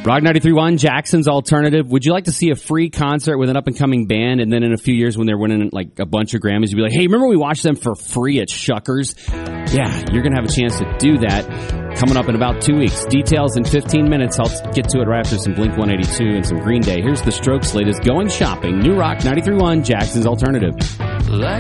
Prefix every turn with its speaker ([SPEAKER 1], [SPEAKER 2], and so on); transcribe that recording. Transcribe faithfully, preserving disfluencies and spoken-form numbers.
[SPEAKER 1] Rock ninety-three point one, Jackson's Alternative. Would you like to see a free concert with an up-and-coming band, and then in a few years when they're winning like a bunch of Grammys, you'd be like, hey, remember we watched them for free at Shuckers? Yeah, you're going to have a chance to do that coming up in about two weeks. Details in fifteen minutes. I'll get to it right after some Blink one eighty-two and some Green Day. Here's the Strokes' latest Going Shopping. New Rock ninety-three point one, Jackson's Alternative.
[SPEAKER 2] Like